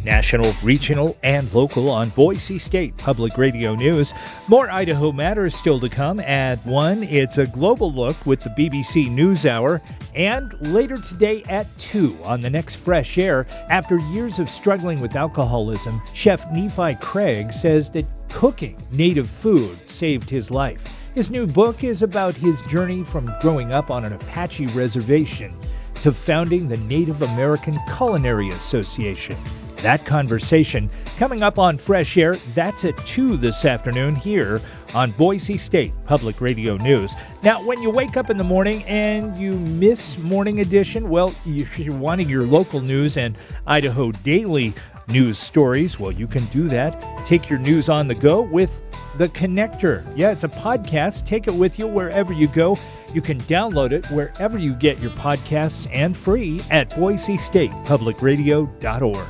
National, regional, and local on Boise State Public Radio News. More Idaho Matters still to come. At 1, it's a global look with the BBC NewsHour. And later today at 2 on the next Fresh Air, after years of struggling with alcoholism, Chef Nephi Craig says that cooking native food saved his life. His new book is about his journey from growing up on an Apache reservation to founding the Native American Culinary Association. That conversation coming up on Fresh Air. That's at 2 this afternoon here on Boise State Public Radio News. Now, when you wake up in the morning and you miss Morning Edition, well, you're wanting your local news and Idaho Daily news stories, well, you can do that. Take your news on the go with The Connector. Yeah, it's a podcast. Take it with you wherever you go. You can download it wherever you get your podcasts and free at boisestatepublicradio.org.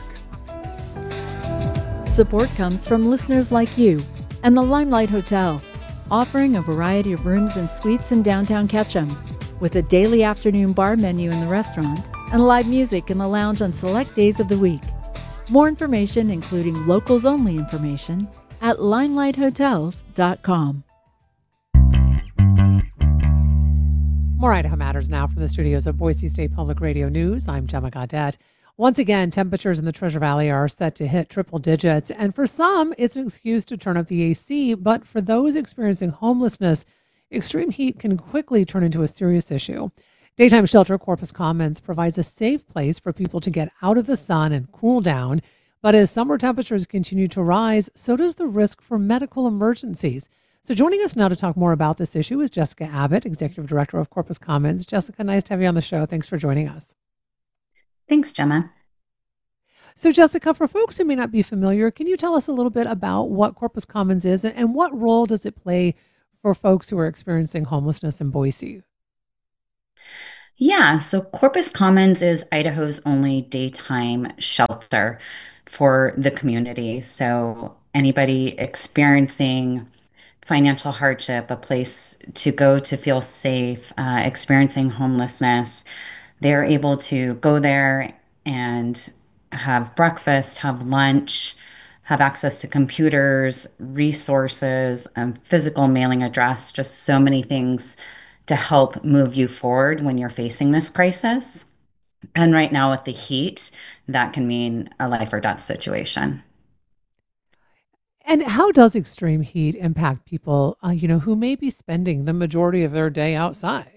Support comes from listeners like you and the Limelight Hotel, offering a variety of rooms and suites in downtown Ketchum, with a daily afternoon bar menu in the restaurant and live music in the lounge on select days of the week. More information, including locals-only information, at limelighthotels.com. More Idaho Matters now from the studios of Boise State Public Radio News. I'm Gemma Gaudette. Once again, temperatures in the Treasure Valley are set to hit triple digits, and for some, it's an excuse to turn up the AC, but for those experiencing homelessness, extreme heat can quickly turn into a serious issue. Daytime Shelter Corpus Commons provides a safe place for people to get out of the sun and cool down, but as summer temperatures continue to rise, so does the risk for medical emergencies. So joining us now to talk more about this issue is Jessica Abbott, Executive Director of Corpus Commons. Jessica, nice to have you on the show. Thanks for joining us. Thanks, Gemma. So Jessica, for folks who may not be familiar, can you tell us a little bit about what Corpus Commons is and what role does it play for folks who are experiencing homelessness in Boise? Yeah, so Corpus Commons is Idaho's only daytime shelter for the community. So anybody experiencing financial hardship, a place to go to feel safe, experiencing homelessness, they're able to go there and have breakfast, have lunch, have access to computers, resources, physical mailing address, just so many things to help move you forward when you're facing this crisis. And right now, with the heat, that can mean a life or death situation. And how does extreme heat impact people, who may be spending the majority of their day outside?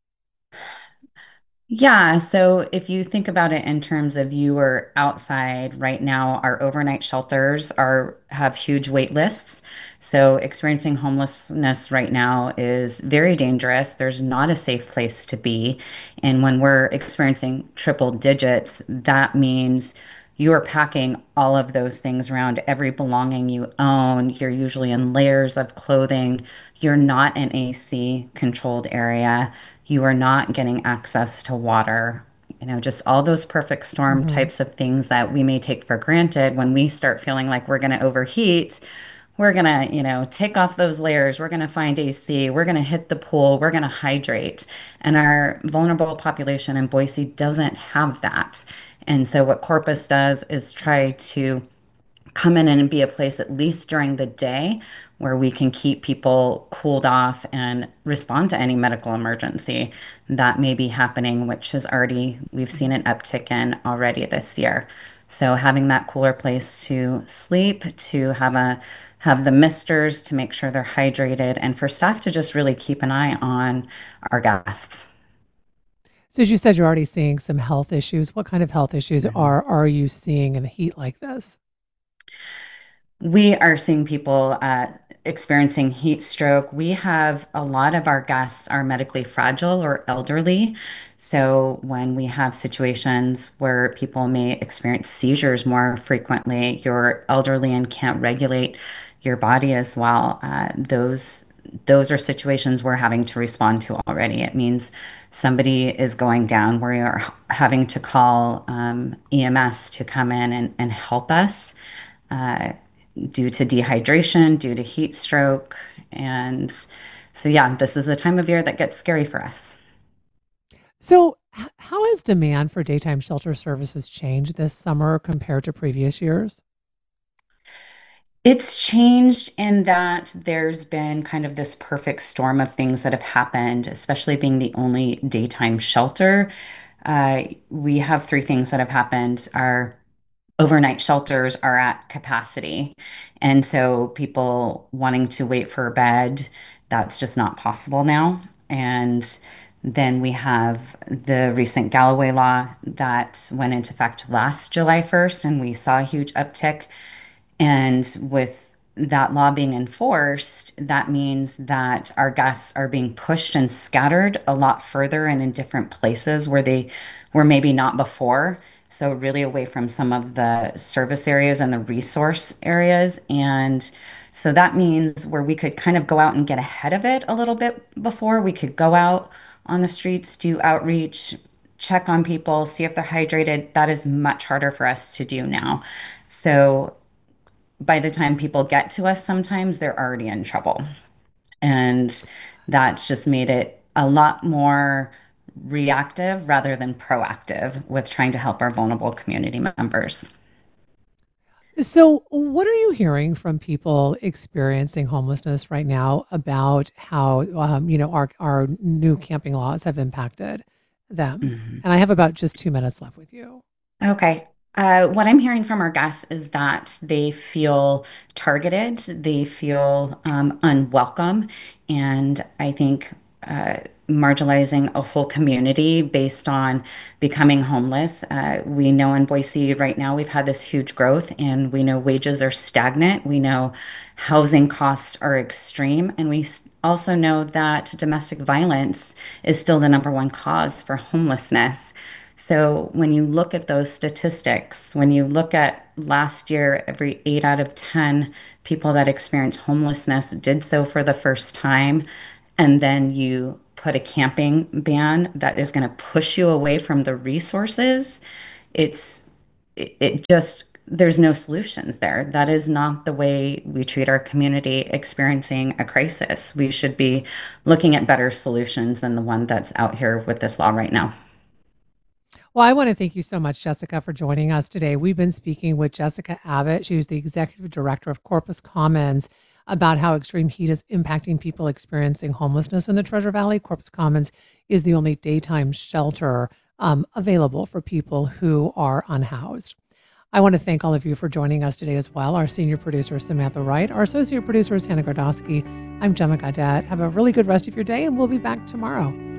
Yeah, so if you think about it in terms of you are outside right now, our overnight shelters are have huge wait lists. So experiencing homelessness right now is very dangerous. There's not a safe place to be. And when we're experiencing triple digits, that means you are packing all of those things around every belonging you own. You're usually in layers of clothing. You're not in AC controlled area. You are not getting access to water. Just all those perfect storm types of things that we may take for granted. When we start feeling like we're going to overheat, we're going to, take off those layers. We're going to find AC. We're going to hit the pool. We're going to hydrate. And our vulnerable population in Boise doesn't have that. And so what Corpus does is try to come in and be a place, at least during the day, where we can keep people cooled off and respond to any medical emergency that may be happening, which is we've seen an uptick in already this year. So having that cooler place to sleep, to have the misters to make sure they're hydrated, and for staff to just really keep an eye on our guests. So as you said, you're already seeing some health issues. What kind of health issues are you seeing in the heat like this? We are seeing people experiencing heat stroke. We have a lot of our guests are medically fragile or elderly. So when we have situations where people may experience seizures more frequently, you're elderly and can't regulate your body as well. Those are situations we're having to respond to already. It means somebody is going down. We are having to call EMS to come in and help us. Due to dehydration, due to heat stroke. And so, yeah, this is a time of year that gets scary for us. So How has demand for daytime shelter services changed this summer compared to previous years? It's changed in that there's been kind of this perfect storm of things that have happened, especially being the only daytime shelter. We have three things that have happened. Our overnight shelters are at capacity. And so people wanting to wait for a bed, that's just not possible now. And then we have the recent Galloway law that went into effect last July 1st, and we saw a huge uptick. And with that law being enforced, that means that our guests are being pushed and scattered a lot further and in different places where they were maybe not before. So, really away from some of the service areas and the resource areas. And so that means where we could kind of go out and get ahead of it a little bit before, we could go out on the streets, do outreach, check on people, see if they're hydrated. That is much harder for us to do now. So, by the time people get to us, sometimes they're already in trouble. And that's just made it a lot more reactive rather than proactive with trying to help our vulnerable community members. So, what are you hearing from people experiencing homelessness right now about how our new camping laws have impacted them? Mhm. And I have about just 2 minutes left with you. Okay. What I'm hearing from our guests is that they feel targeted, they feel unwelcome, and I think marginalizing a whole community based on becoming homeless. We know in Boise right now we've had this huge growth, and we know wages are stagnant. We know housing costs are extreme, and also know that domestic violence is still the number one cause for homelessness. So when you look at those statistics, when you look at last year, every 8 out of 10 people that experienced homelessness did so for the first time, and then you put a camping ban that is going to push you away from the resources, it's it just there's no solutions there. That is not the way we treat our community experiencing a crisis. We should be looking at better solutions than the one that's out here with this law right now. Well, I want to thank you so much, Jessica, for joining us today. We've been speaking with Jessica Abbott. She was the executive director of Corpus Commons about how extreme heat is impacting people experiencing homelessness in the Treasure Valley. Corpus Commons is the only daytime shelter available for people who are unhoused. I want to thank all of you for joining us today as well. Our senior producer, Samantha Wright. Our associate producer is Hannah Gardowski. I'm Gemma Gadet. Have a really good rest of your day, and we'll be back tomorrow.